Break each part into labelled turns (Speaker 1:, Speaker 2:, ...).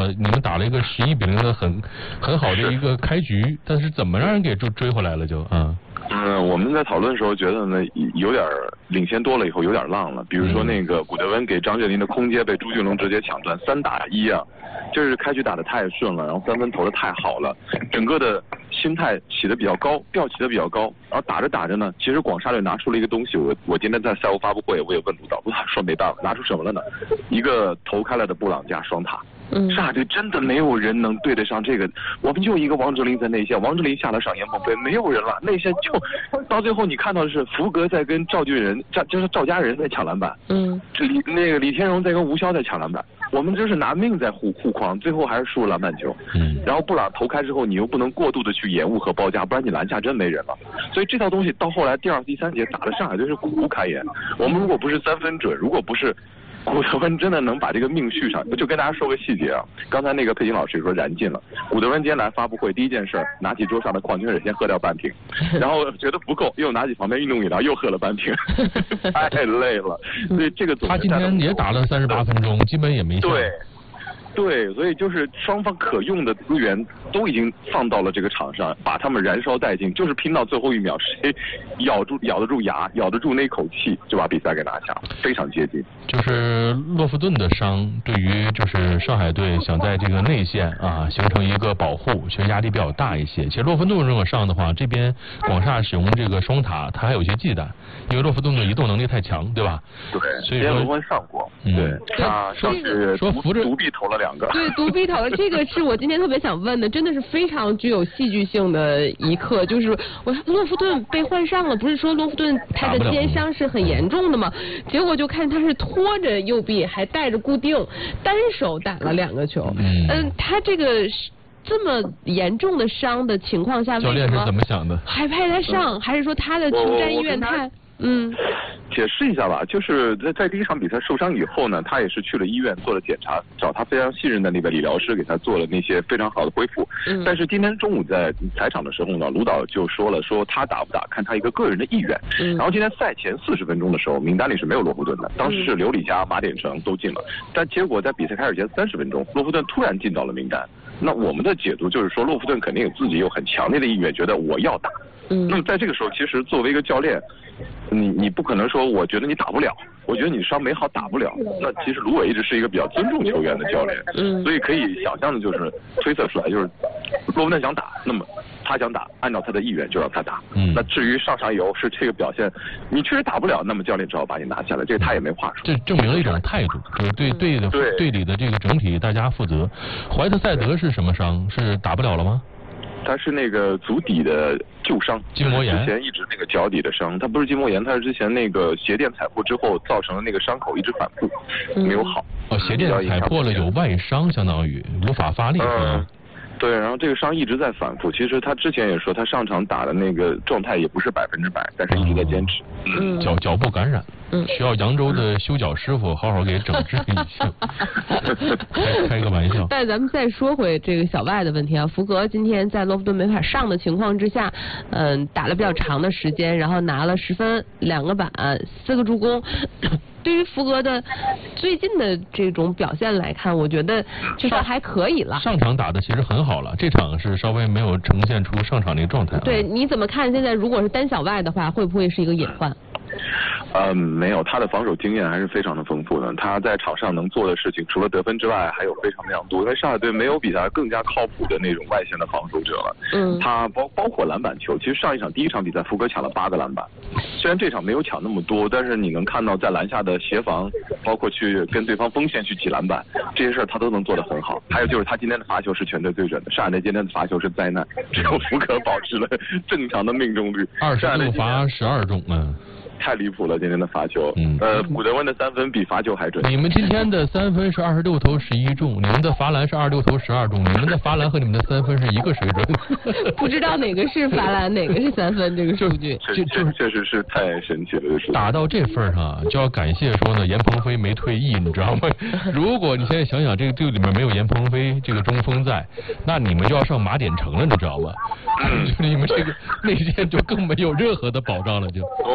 Speaker 1: 了，你们打了一个11-0的很好的一个开局，但是怎么让人给追回来了就
Speaker 2: 我们在讨论的时候觉得呢，有点领先多了以后有点浪了。比如说那个古德温给张镇麟的空接被朱俊龙直接抢断，3打1啊，就是开局打得太顺了，然后3分投得太好了，整个的心态起得比较高，调起得比较高，然后打着打着呢，其实广厦队拿出了一个东西，我今天在赛后发布会我也问卢导，说没办法，拿出什么了呢？一个投开了的布朗加双塔。上海队真的没有人能对得上这个，我们就一个王哲林在内线，王哲林下了上严鹏飞，没有人了，内线就到最后你看到的是福格在跟赵家人在抢篮板，李天荣在跟吴骁在抢篮板，我们就是拿命在护框，最后还是输了篮板球。然后布朗投开之后，你又不能过度的去延误和包夹，不然你篮下真没人了。所以这套东西到后来第2、第3节打的上海队是苦不堪言。我们如果不是3分准，如果不是古德温真的能把这个命续上，就跟大家说个细节啊。刚才那个佩金老师说燃尽了，古德温今天来发布会第一件事，拿起桌上的矿泉水先喝掉半瓶，然后觉得不够，又拿起旁边运动饮料又喝了半瓶，太累了。所以这个
Speaker 1: 他今天也打了38分钟，基本也没下。
Speaker 2: 对，所以就是双方可用的资源都已经放到了这个场上，把他们燃烧殆尽，就是拼到最后1秒，谁咬得住牙，咬得住那口气，就把比赛给拿下，非常接近。
Speaker 1: 就是洛夫顿的伤，对于就是上海队想在这个内线形成一个保护，其实压力比较大一些。其实洛夫顿如果上的话，这边广厦使用这个双塔，他还有一些忌惮，因为洛夫顿的移动能力太强，对吧？
Speaker 2: 对，
Speaker 1: 所以说
Speaker 2: 罗温上过，对，他上去
Speaker 1: 说扶着
Speaker 2: 独臂投了2个。
Speaker 3: 对，独臂投了，这个是我今天特别想问的，真的是非常具有戏剧性的一刻。就是洛夫顿被换上了，不是说洛夫顿他的肩伤是很严重的吗？结果就看他是拖着右臂，还带着固定，单手打了2个球。他这个这么严重的伤的情况下，
Speaker 1: 教练是怎么想的？
Speaker 3: 还派他上，还是说他的出战意愿太？
Speaker 2: 解释一下吧，就是在第一场比赛受伤以后呢，他也是去了医院做了检查，找他非常信任的那个理疗师给他做了那些非常好的恢复。但是今天中午在采场的时候呢，卢导就说了，说他打不打看他一个个人的意愿。然后今天赛前40分钟的时候，名单里是没有洛夫顿的，当时是刘礼佳、马典成都进了，但结果在比赛开始前30分钟，洛夫顿突然进到了名单。那我们的解读就是说，洛夫顿肯定有自己有很强烈的意愿，觉得我要打。那么在这个时候，其实作为一个教练，你不可能说我觉得你打不了，我觉得你伤没好打不了。那其实卢伟一直是一个比较尊重球员的教练，所以可以想象的就是推测出来，就是洛夫顿想打，那么他想打，按照他的意愿就让他打。那至于上场以后是这个表现，你确实打不了，那么教练只好把你拿下来，这个他也没话说。
Speaker 1: 这证明了一种态度，就是队里的这个整体大家负责。怀特塞德是什么伤？是打不了了吗？
Speaker 2: 他是那个足底的旧伤，
Speaker 1: 筋膜炎，
Speaker 2: 之前一直那个脚底的伤，他不是筋膜炎，他是之前那个鞋垫踩破之后造成的那个伤口一直反复，没有好。
Speaker 1: 鞋垫踩破了有外伤，相当于无法发力。
Speaker 2: 对，然后这个伤一直在反复。其实他之前也说，他上场打的那个状态也不是100%，但是一直在坚持。
Speaker 1: 脚部感染，需要扬州的修脚师傅好好给整治一下。开个玩笑。
Speaker 3: 但咱们再说回这个小外的问题啊，福格今天在洛夫顿没法上的情况之下，打了比较长的时间，然后拿了10分、2个板、4个助攻。对于福格的最近的这种表现来看，我觉得至少还可以了。
Speaker 1: 上场打的其实很好了，这场是稍微没有呈现出上场那个状态。
Speaker 3: 对，你怎么看？现在如果是单小外的话，会不会是一个隐患？
Speaker 2: 没有，他的防守经验还是非常的丰富的。他在场上能做的事情，除了得分之外，还有非常非常多。因为上海队没有比他更加靠谱的那种外线的防守者了。他包括篮板球，其实上一场第一场比赛，福格抢了8个篮板。虽然这场没有抢那么多，但是你能看到在篮下的协防，包括去跟对方锋线去挤篮板，这些事儿他都能做得很好。还有就是他今天的罚球是全队最准的，上海队今天的罚球是灾难，只有福格保持了正常的命中率
Speaker 1: ，26罚12中。
Speaker 2: 太离谱了，今天的罚球。古德温的3分比罚球还准。
Speaker 1: 你们今天的3分是26投11中，你们的罚篮是26投12中，你们的罚篮和你们的3分是一个水准。
Speaker 3: 不知道哪个是罚篮，哪个是3分，这个数据。
Speaker 2: 确实是太神奇了，就是
Speaker 1: 打到这份上，就要感谢说呢，严鹏飞没退役，你知道吗？如果你现在想想这个队里面没有严鹏飞这个中锋在，那你们就要上马典成了，你知道吗？你们这个内线就更没有任何的保障了，就。
Speaker 2: 我们还有一个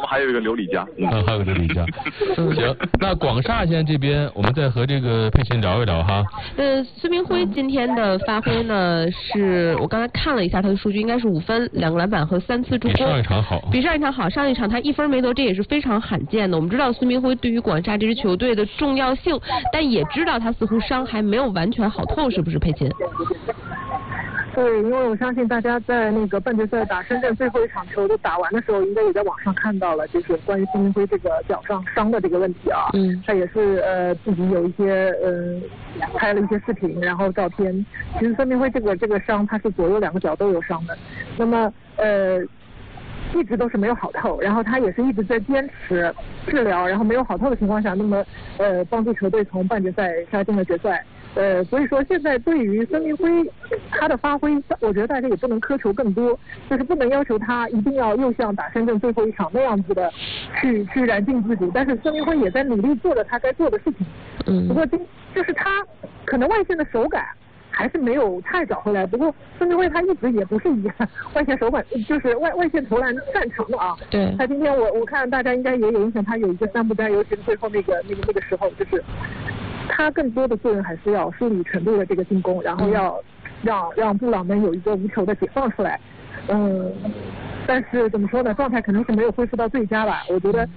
Speaker 2: 刘李家，
Speaker 1: 还有刘李家。行，那广厦现在这边，我们再和这个佩琴聊一聊哈。
Speaker 3: 孙铭徽今天的发挥呢，是我刚才看了一下他的数据，应该是5分、2个篮板和3次助攻，
Speaker 1: 比上一场好。
Speaker 3: 比上一场好，上一场他1分没得，这也是非常罕见的。我们知道孙铭徽对于广厦这支球队的重要性，但也知道他似乎伤还没有完全好透，是不是佩琴？
Speaker 4: 对，因为我相信大家在那个半决赛打深圳最后一场球都打完的时候，应该也在网上看到了，就是关于孙铭徽这个脚上伤的这个问题啊。他也是自己有一些拍了一些视频，然后照片。其实孙铭徽这个伤，他是左右2个脚都有伤的。那么一直都是没有好透，然后他也是一直在坚持治疗，然后没有好透的情况下，那么帮助球队从半决赛杀进了决赛。所以说现在对于孙铭徽他的发挥，我觉得大家也不能苛求更多，就是不能要求他一定要又像打深圳最后一场那样子的去燃尽自己，但是孙铭徽也在努力做着他该做的事情。不过就是他可能外线的手感还是没有太找回来，不过孙铭徽他一直也不是以外线手感就是外线投篮擅长的啊。
Speaker 3: 对。
Speaker 4: 他今天我看大家应该也有印象，他有一些3不沾，尤其是最后那个时候，就是他更多的作用还是要梳理全队的这个进攻，然后要让布朗们有一个无球的解放出来。但是怎么说呢，状态肯定是没有恢复到最佳吧。我觉得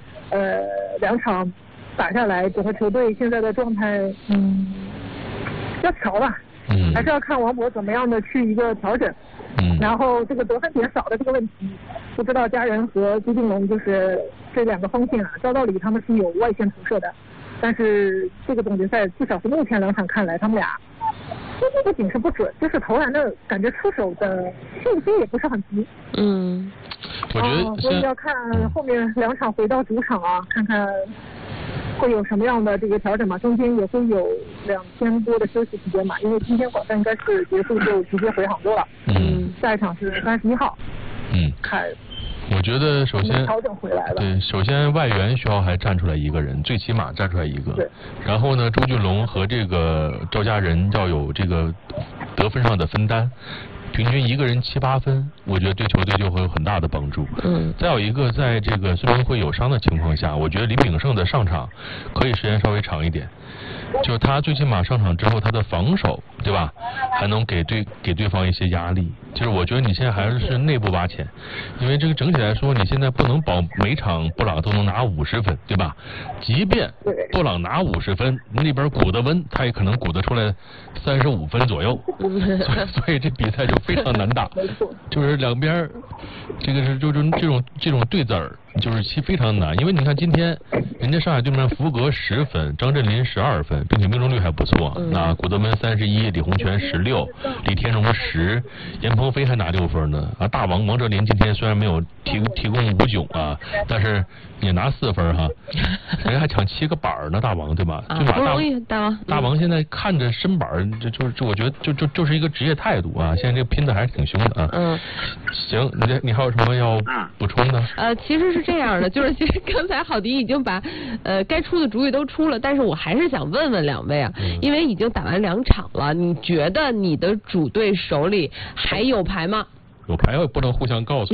Speaker 4: 2场打下来，整个球队现在的状态要调吧。还是要看王博怎么样的去一个调整。然后这个得分点少的这个问题，不知道家人和朱定龙就是这2个锋线啊，照道理他们是有外线投射的，但是这个总决赛至少是目前2场看来，他们俩不仅是不准，就是投篮的感觉出手的信心也不是很足。
Speaker 1: 我觉得
Speaker 4: 所以要看后面2场回到主场啊，看看会有什么样的这个调整嘛？中间也会有2天多的休息时间嘛，因为今天广厦应该是结束就直接回杭州了。下一场是31号。看。
Speaker 1: 我觉得首先
Speaker 4: 调整回来了。
Speaker 1: 对，首先外援需要还站出来一个人，最起码站出来一个。
Speaker 4: 对。
Speaker 1: 然后呢，周俊龙和这个赵家人要有这个得分上的分担。平均一个人7、8分，我觉得对球队就会有很大的帮助。再有一个，在这个孙铭徽有伤的情况下，我觉得林炳胜的上场可以时间稍微长一点。就他最起码上场之后，他的防守，对吧，还能给对方一些压力。就是我觉得你现在还是内部挖潜，因为这个整体来说，你现在不能保每场布朗都能拿50分，对吧？即便布朗拿50分，那边古德温他也可能鼓得出来35分左右，所以这比赛就非常难打。就是两边这个是就是这种对子儿，就是其非常难，因为你看今天人家上海对面福格10分，张镇麟12分，并且命中率还不错。那古德温31，李洪权16，李天荣10，严鹏飞还拿6分呢。大王王哲林今天虽然没有提供59啊，但是也拿4分哈，人家还抢7个板呢，大王对吧？就把大王现在看着身板，就我觉得就是一个职业态度啊。现在这个拼的还是挺凶的啊。行，你还有什么要补充的？
Speaker 3: 其实是这样的，就是其实刚才郝迪已经把该出的主意都出了，但是我还是想问问2位啊，因为已经打完2场了，你觉得你的主队手里还有牌吗？
Speaker 1: 有牌我也不能互相告诉。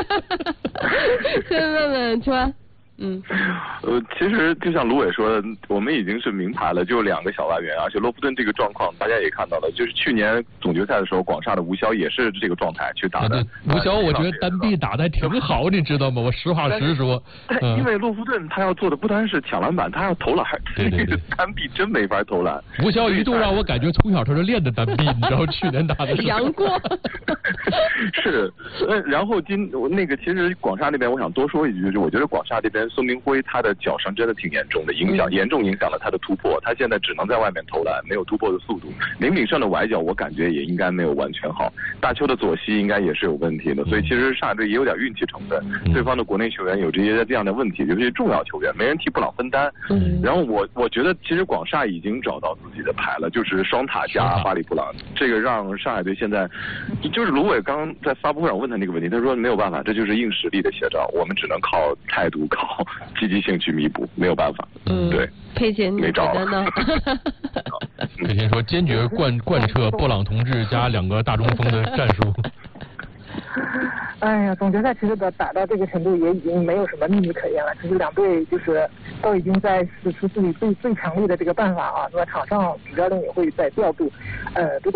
Speaker 3: 先问问秋安。
Speaker 2: 其实就像卢伟说的，我们已经是名牌了，就2个小外援，而且洛夫顿这个状况大家也看到了，就是去年总决赛的时候，广厦的吴骁也是这个状态去打的。
Speaker 1: 吴骁我觉得单臂打得挺好，你知道吗？我实话实说。
Speaker 2: 因为洛夫顿他要做的不单是抢篮板，他要投篮。
Speaker 1: 对，
Speaker 2: 单臂真没法投篮。
Speaker 1: 吴骁一度让我感觉从小他就练的单臂，你知道去年打的是。
Speaker 3: 杨过。
Speaker 2: 是，然后其实广厦那边我想多说一句，就是我觉得广厦这边孙铭徽他的脚伤真的挺严重的，严重影响了他的突破，他现在只能在外面投篮，没有突破的速度。林炳胜的崴脚我感觉也应该没有完全好，大邱的左膝应该也是有问题的，所以其实上海队也有点运气成分，对方的国内球员有这样的问题，尤其是重要球员没人替布朗分担。然后我觉得其实广厦已经找到自己的牌了，就是双塔加巴里布朗，这个让上海队现在就是卢伟刚在发布会上问他那个问题，他说没有办法，这就是硬实力的写照，我们只能靠态度靠积极性去弥补，没有办法。对。
Speaker 3: 佩琴，你觉得呢？
Speaker 1: 佩琴说坚决贯彻布朗同志加2个大中锋的战术。
Speaker 4: 哎呀，总决赛其实打到这个程度也已经没有什么秘密可言了。其实两队就是都已经在使出自己最强力的这个办法啊。那么场上主教练也会在调度，如果